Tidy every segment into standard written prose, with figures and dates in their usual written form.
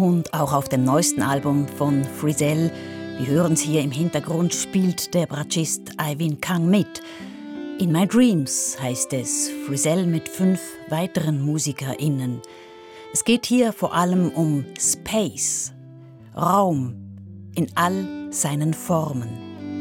und auch auf dem neuesten Album von Frizell, wir hören es hier im Hintergrund, spielt der Bratschist Eivind Kang mit. In My Dreams heißt es, Frizell mit 5 weiteren MusikerInnen. Es geht hier vor allem um Space, Raum in all seinen Formen.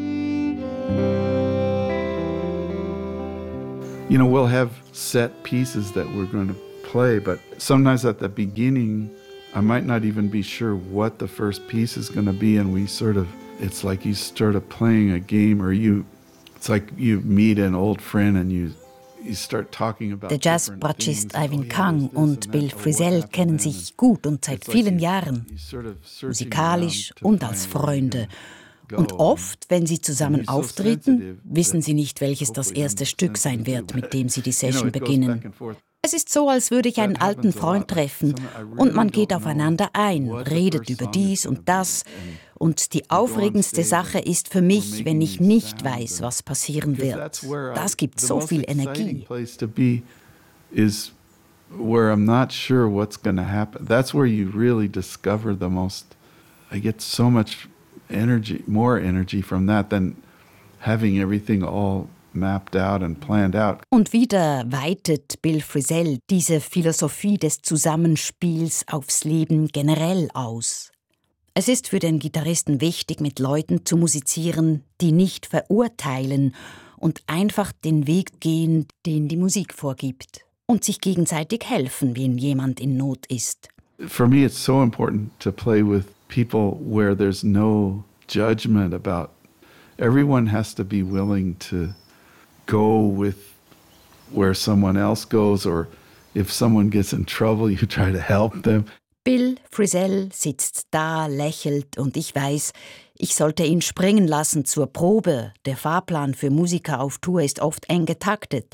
You know, we'll have set pieces that we're going to play, but sometimes at the beginning, I might not even be sure what the first piece is going to be, and it's like you start playing a game, or it's like you meet an old friend and you start talking about. Der Jazz-Bratschist Eivind Kang und Bill Frizell kennen sich gut und seit vielen Jahren, musikalisch und als Freunde. Und oft, wenn sie zusammen auftreten, wissen sie nicht, welches das erste Stück sein wird, mit dem sie die Session beginnen. Es ist so, als würde ich einen alten Freund treffen und man geht aufeinander ein, redet über dies und das. Und die aufregendste Sache ist für mich, wenn ich nicht weiß, was passieren wird. Das gibt so viel Energie. Where I'm not sure what's going to happen. That's where you really discover the most. I get so much energy, more energy from that than having everything all mapped out and planned out. Und wieder weitet Bill Frizell diese Philosophie des Zusammenspiels aufs Leben generell aus. Es ist für den Gitarristen wichtig, mit Leuten zu musizieren, die nicht verurteilen und einfach den Weg gehen, den die Musik vorgibt. Und sich gegenseitig helfen, wenn jemand in Not ist. For me, it's so important to play with people where there's no judgment about. Everyone has to be willing to go with where someone else goes, or if someone gets in trouble, you try to help them. Bill Frizell sitzt da, lächelt und ich weiß, ich sollte ihn springen lassen zur Probe. Der Fahrplan für Musiker auf Tour ist oft eng getaktet.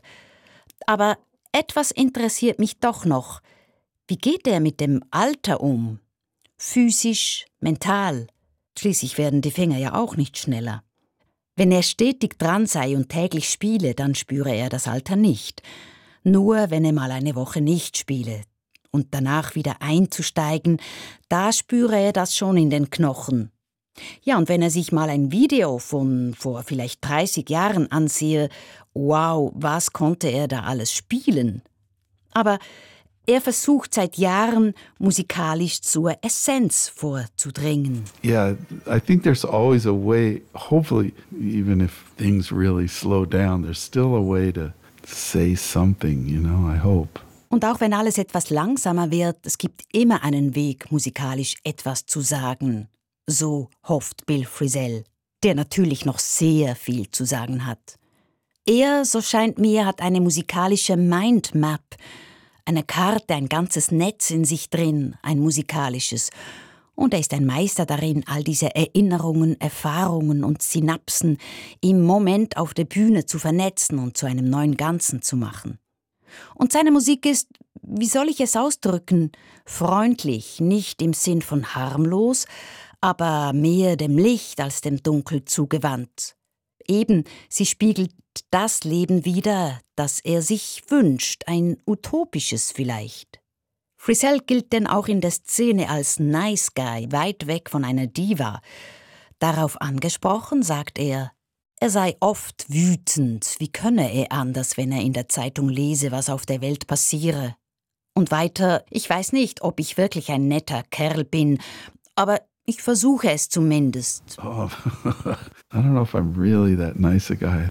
Aber etwas interessiert mich doch noch. Wie geht er mit dem Alter um? Physisch, mental. Schließlich werden die Finger ja auch nicht schneller. Wenn er stetig dran sei und täglich spiele, dann spüre er das Alter nicht. Nur wenn er mal eine Woche nicht spiele und danach wieder einzusteigen, da spüre er das schon in den Knochen. Ja, und wenn er sich mal ein Video von vor vielleicht 30 Jahren ansehe, wow, was konnte er da alles spielen? Aber er versucht seit Jahren, musikalisch zur Essenz vorzudringen. Yeah, I think there's always a way, hopefully, even if things really slow down, there's still a way to say something, you know, I hope. Und auch wenn alles etwas langsamer wird, es gibt immer einen Weg, musikalisch etwas zu sagen. So hofft Bill Frizell, der natürlich noch sehr viel zu sagen hat. Er, so scheint mir, hat eine musikalische Mindmap, eine Karte, ein ganzes Netz in sich drin, ein musikalisches. Und er ist ein Meister darin, all diese Erinnerungen, Erfahrungen und Synapsen im Moment auf der Bühne zu vernetzen und zu einem neuen Ganzen zu machen. Und seine Musik ist, wie soll ich es ausdrücken, freundlich, nicht im Sinn von harmlos, aber mehr dem Licht als dem Dunkel zugewandt. Eben, sie spiegelt das Leben wider, das er sich wünscht, ein utopisches vielleicht. Frizell gilt denn auch in der Szene als Nice Guy, weit weg von einer Diva. Darauf angesprochen, sagt er sei oft wütend, wie könne er anders, wenn er in der Zeitung lese, was auf der Welt passiere. Und weiter, ich weiß nicht, ob ich wirklich ein netter Kerl bin, aber ich versuche es zumindest. Oh, I don't know if I'm really that nice a guy.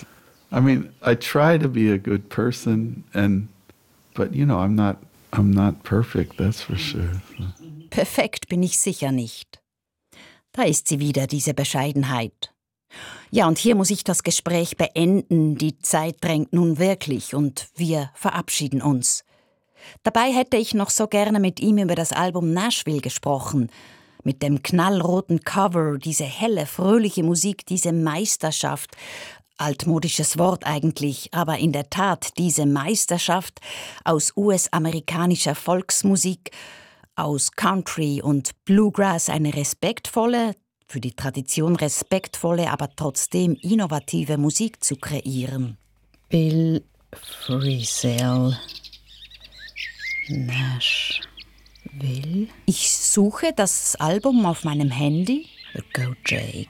I try to be a good person, but you know, I'm not perfect, that's for sure. Perfekt bin ich sicher nicht. Da ist sie wieder, diese Bescheidenheit. Ja, und hier muss ich das Gespräch beenden. Die Zeit drängt nun wirklich und wir verabschieden uns. Dabei hätte ich noch so gerne mit ihm über das Album Nashville gesprochen. Mit dem knallroten Cover, diese helle, fröhliche Musik, diese Meisterschaft. Altmodisches Wort eigentlich, aber in der Tat diese Meisterschaft aus US-amerikanischer Volksmusik, aus Country und Bluegrass eine respektvolle, für die Tradition respektvolle, aber trotzdem innovative Musik zu kreieren. Bill Frizell, Nashville. will. Ich suche das Album auf meinem Handy. Go Jake.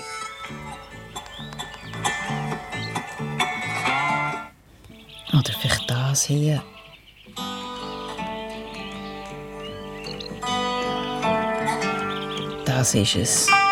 Oder vielleicht das hier. Das ist es.